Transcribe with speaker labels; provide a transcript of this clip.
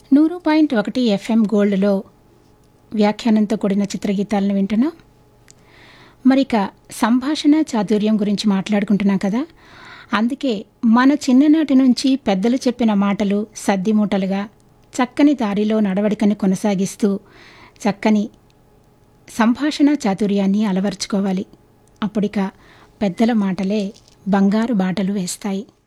Speaker 1: 100.1 FM గోల్డ్లో వ్యాఖ్యానంతో కూడిన చిత్రగీతాలను వింటున్నాం. మరిక సంభాషణ చాతుర్యం గురించి మాట్లాడుకుంటున్నాం కదా. అందుకే మన చిన్ననాటి నుంచి పెద్దలు చెప్పిన మాటలు సద్దిమూటలుగా చక్కని దారిలో నడవడికని కొనసాగిస్తూ చక్కని సంభాషణ చాతుర్యాన్ని అలవర్చుకోవాలి. అప్పుడిక పెద్దల మాటలే బంగారు బాటలు వేస్తాయి.